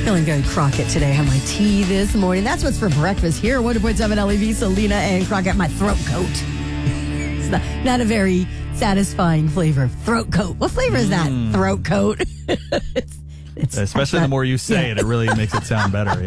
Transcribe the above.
Feeling very Crockett today. I had my tea this morning. That's what's for breakfast here. 100.7 LEV, Selena and Crockett. My throat coat. It's not a very satisfying flavor. Throat coat. What flavor is that? Throat coat. Especially the more you say it, it really makes it sound better. Yeah.